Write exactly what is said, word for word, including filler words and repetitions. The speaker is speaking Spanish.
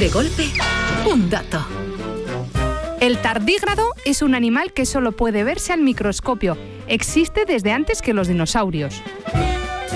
De golpe, un dato. El tardígrado es un animal que solo puede verse al microscopio. Existe desde antes que los dinosaurios.